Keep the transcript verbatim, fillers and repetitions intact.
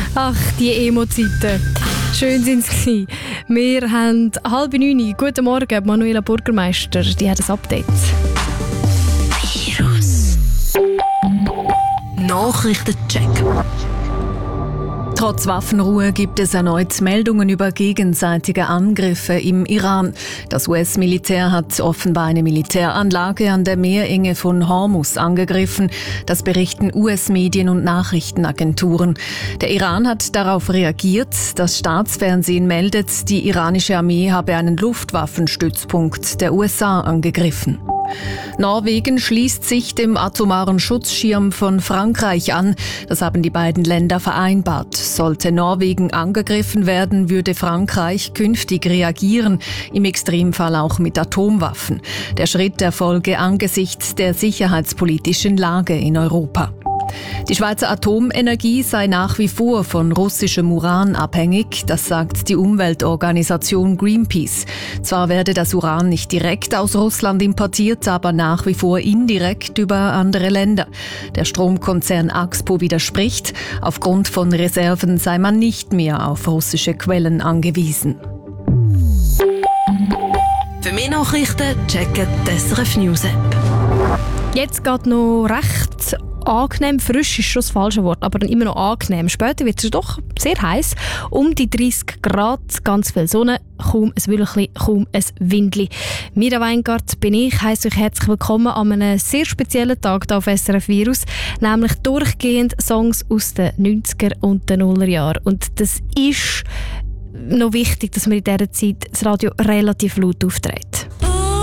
Ach, die Emo-Zeiten. Schön sind sie. Wir haben halb neun. Guten Morgen, Manuela Bürgermeister. Die hat ein Update. Virus. Nachrichtencheck. Trotz Waffenruhe gibt es erneut Meldungen über gegenseitige Angriffe im Iran. Das U S-Militär hat offenbar eine Militäranlage an der Meerenge von Hormuz angegriffen. Das berichten U S-Medien und Nachrichtenagenturen. Der Iran hat darauf reagiert. Das Staatsfernsehen meldet, die iranische Armee habe einen Luftwaffenstützpunkt der U S A angegriffen. Norwegen schließt sich dem atomaren Schutzschirm von Frankreich an. Das haben die beiden Länder vereinbart. Sollte Norwegen angegriffen werden, würde Frankreich künftig reagieren, im Extremfall auch mit Atomwaffen. Der Schritt erfolge angesichts der sicherheitspolitischen Lage in Europa. Die Schweizer Atomenergie sei nach wie vor von russischem Uran abhängig, das sagt die Umweltorganisation Greenpeace. Zwar werde das Uran nicht direkt aus Russland importiert, aber nach wie vor indirekt über andere Länder. Der Stromkonzern Axpo widerspricht, aufgrund von Reserven sei man nicht mehr auf russische Quellen angewiesen. Für mehr Nachrichten checken die S R F News App. Jetzt geht noch recht angenehm, frisch ist schon das falsche Wort, aber dann immer noch angenehm. Später wird es doch sehr heiß, um die dreißig Grad, ganz viel Sonne, kaum ein Wölkchen, kaum ein Windli. Mira Weingart bin ich, heisse euch herzlich willkommen an einem sehr speziellen Tag hier auf S R F Virus, nämlich durchgehend Songs aus den neunziger und den Nuller Jahren. Und das ist noch wichtig, dass man in dieser Zeit das Radio relativ laut aufdreht.